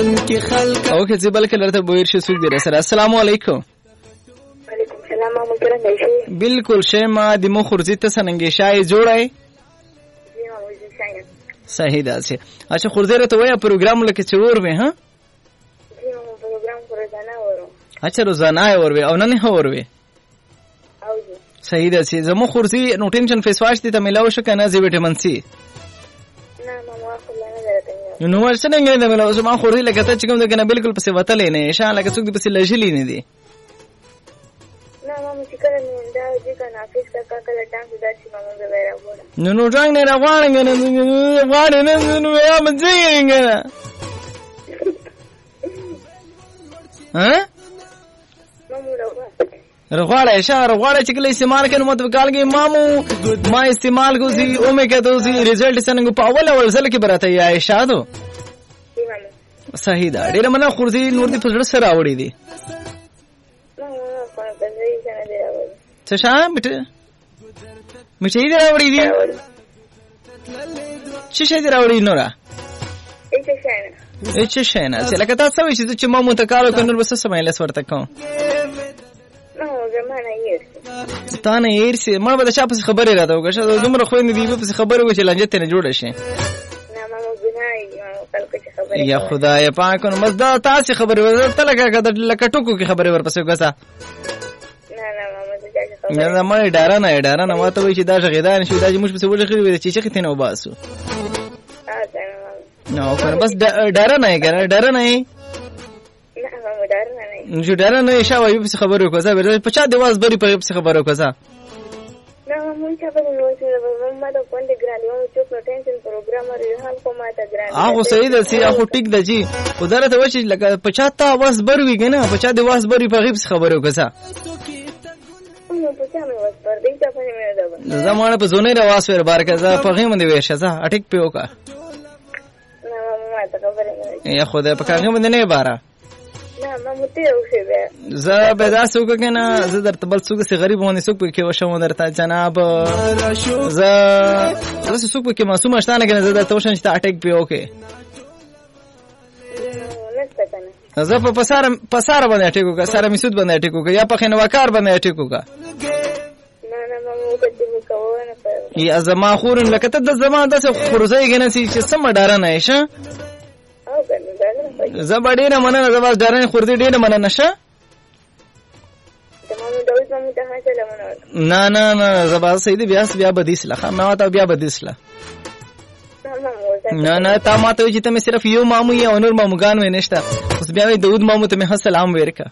وطن کې خلک اوکې زه بلکې لرته بویر شي سوق دی سره. السلام علیکم. وعلیکم السلام مامو څنګه شئ؟ بالکل شیما د مو خورزي ته څنګه شای جوړای؟ جی مامو جی شایم. صحیح ده سي. اچھا خورزي ته وای پروګرام لکه چور وې ها؟ جی مامو پروګرام روزانه ورو. اچھا روزانه ور وې او نه نه ور وې. او جی. صحیح ده سي. زمو خورزي نو ټینشن فیس واش دي ته ملاو شو کنه زی وټامین سي. نه مامو خپل نه درته. نو ورسره نه نه ملاو زما خورزي لکه ته چې کوم دغه بالکل پسې وتلې نه شان لکه څوک دې پسې لژلې نه دي. نه مامو چې کله نه دا چې کنه افیس کا کله ټانګ داسې مامو زویرا وره. نو ټانګ نه راغواړم نه غواړم نه نو یا مزینګ ها رغواړه اشاره رغواړه چې کله استعمال کړي مو ته کالګي مامو ما استعمال کو سي او مې کته سي رزلټ څنګه په اول ځل کې براته یا اشاره صحیح ده ډېر منه خورزي نور دي په سره راوړي دي څه شام میټه دې راوړي دي چې دې راوړي نورا اچ شینه چې لکه تاسو وایئ چې مامو ته کارو کنه بس سمایله ورته کوم تا نه یې ما به چا په خبرې راته وګښه دومره خو نه دی په خبرې و چې لنجته نه جوړه شي. نه مامو ګناي خلک چې خبرې یا خدای پاک نو مزدا تاسو خبرې ورته لکه ټکو کې خبرې ورپسې وګسا. نه مامو ته خبرې نه ما ډارانه ما ته وایي چې دا غیدان شي دا چې موږ په څه وړي چې چې ته نه وباسو. نو کنه بس ډارانه جو ډاره نه شاوې په خبرو کوزه په چا دیواز بری په خبرو کوزه نه مونږ چې په نو ما د کوند ګرانیو چې پروټینشن پروګرام ریحان کومه تا ګران هغه صحیح ده سي هغه ټیک ده جی خدای ته وشي لکه په چا تا واس بروي کنه په چا دیواز بری په غیب خبرو کوزه نو په چا مې واس بر دې ته په مې ده زمانه په زونه رواس ور بار کوزه په غیم دی وشه زه اټیک پیو کا نه ما ته خبره یا خدای په کاغه باندې نه بارا زه به دا څوک کنه زه درته بل څوک سي غریب ونه څوک کې وشم درته جناب زه څوک کې معصوم شتانه کنه زه درته وشم چې اٹیک پیو کې زه په پساره باندې اٹیک وکړ سره میسود باندې اٹیک وکړ یا په خنوکار باندې اٹیک وکړ نه مامو کته کوونه په یا زما خورن لکه ته د زما د خورزای کنه چې سم ډارنه شه زبا ډیره مننه زبا ډارنه خورزي ډیره مننه شه نه زبا سید بیا بدیسله ما ته بیا بدیسله نه تا ما ته چې ته صرف یو مامو یا نور ماموګان و نشته اوس بیا داود مامو ته سلام ورکا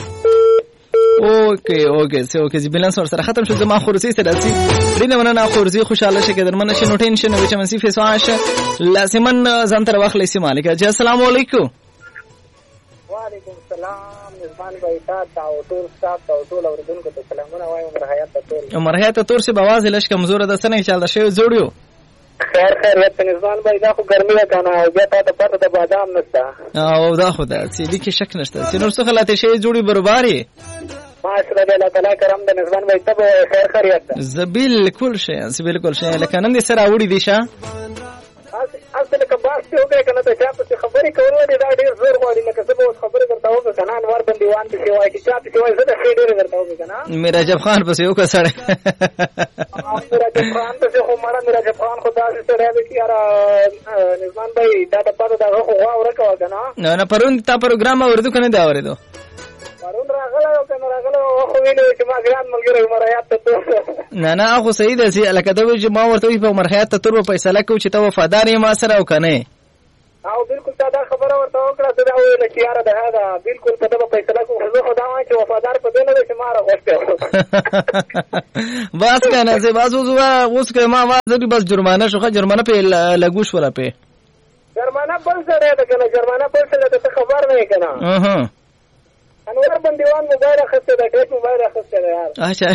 اوکې چې بیلانس ور سره ختم شو زما خورزي سره چې دینه مننه خورزي خوشاله شه کېدر مننه شنو ټینشن وچ منسي فیسواش لازمن ځان تر وخت لیسي مالک جی السلام علیکم. وعلیکم السلام نظمان بھائی تا او ټول اوردونکو ته سلامونه وایم. عمر حیات تور سے بواز لش کمزور ده سنه چل ده شی جوړیو خیر نظمان بھائی دا خو ګرمي کنه او بیا ته پته د بادام نشته او دا خو ده چې دې کې شک نشته چې نور څه خلاته شی جوړي برابرې ماشاءالله الله تعالی کرم د نظمان بھائی ته خیریت ده زبیل کل شی لکه نن دې سره وړي دي شه اصل کې باس ته وګړي کنه ته چې خبرې کول دي دا ډیر زور غواړي لکه څه به خبرې درته وکړه کنه انوار باندې وان ته وایي چې چا ته وایي زه د ډیر درته وکړه کنه میرا جب خان پسې یو کسړ میرا جب خان ته خو مړه میرا جب خان خدا دې سره دې یار نظمان بھائی دا د پاره دا خو ورکو کنه نه پرون تا پروګرام اوردو کنه دا اوریدو پرون راغله خو ویلو چې ما ګران ملګری مرایات ته نه خو صحیح ده چې لکه دا چې ما ورته په مرحیات ته تر فیصله کو چې ته وفادار یې ما سره او کنه او بالکل دا خبره ورته وکړه دا ویل چې یار دا بالکل ته په فیصله کو خو خدا ما چې وفادار په دې نه چې ما راغوسته بس کنه زه بس اوس که ما وځي بس جرمانه شوخه جرمانه په لګوش ولا په جرمانه بل څه ده کنه جرمانه بل څه ده ته خبر نه کنه انور بندیوان موبایل اخسته ده ټیک موبایل اخسته ده یار اچھا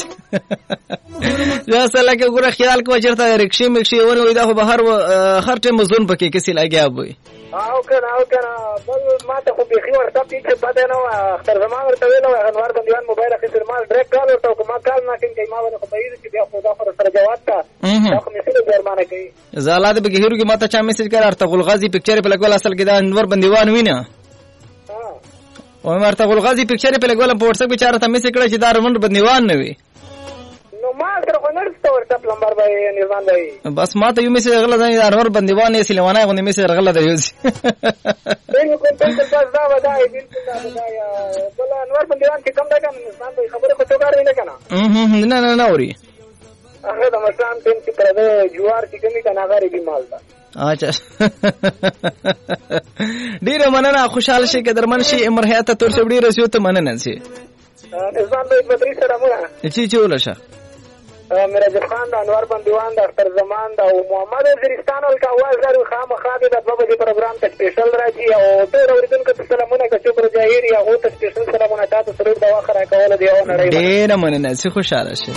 دا سره کې ګوره خیال کو چرته رکشي مکشي ونه وي دا خو بهر هر ټیم مزون پکې کسي لګیا وي او کنه بل ما ته خو بيخي ورته پیچه پته نه اختر زمان ورته ویلو انور بندیوان موبایل اخسته ما ډایرکټ کال ورته ما کال نه کین کای ما ونه خو پیږي چې بیا خو دا سره جواب تا خو مثله درمانه کوي زالات به هیرو کې ماته چا میسج کړ ارته غلغازي پکچر په لګول اصل کې دا انور بندیوان وینه او مرته غلغازي پکچر په لګول په واتس اپ کې چاره ته میسج کړ چې دا انور بندیوان نه وي نو ما سره خو نرسته ورته پلمبر بای نظام بای بس ما ته یو میسج غلط دی انور بندیوان یې سلیمانه غو میسج غلط دی یوز بالکل بس دا ودای بالکل دا ودای بل انور بندیوان چې کوم دا کوم نظام بای خبره خو توګار ویل کنه نه اوري هغه د مسام تیم چې پر د جوار چې کمی کنه غری دی مال دا اچھا ډیره مننه خوشاله شي که درمن شي امرحیات تر څو ډیره شو ته مننه شي نظام بای بدری سره مو چې ولشه میرا جخان دا انور بندیوان دا اختر زمان دا او محمد وزیرستان ول کا आवाज لري خامخا د 2 بجې پروګرام ته سپیشل راځي او ټول اوریدونکو ته سلامونه کوي پر ظاهر یا او ته سپیشل سلامونه تاسو سره دا واخره کول دی او نړۍ ډیره مننه چې خوشاله شي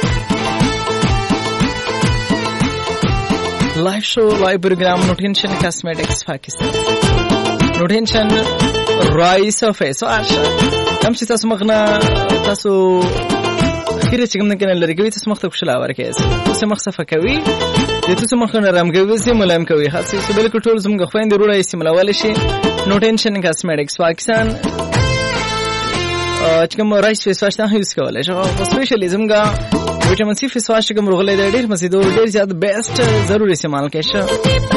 live show live program no tension cosmetics Pakistan no tension rise of face so asha کم چې تاسو مخنه تاسو خیره چې کوم نه کنه لري کوي تاسو مخ ته خوشاله ورکه تاسو مخ صفه کوي تاسو مخ نه رام کوي سي ملام کوي خاصه سبل کټول زموږ خويند وروړی استعمالول شي no tension cosmetics Pakistan چې کوم رایس فیس واش ته یوز کولای شو په سپیشلی زموږ وټامین سی فیس واش کوم رغله ډېر مزیدور ډېر زیات بیسټ ضروري استعمال کړئ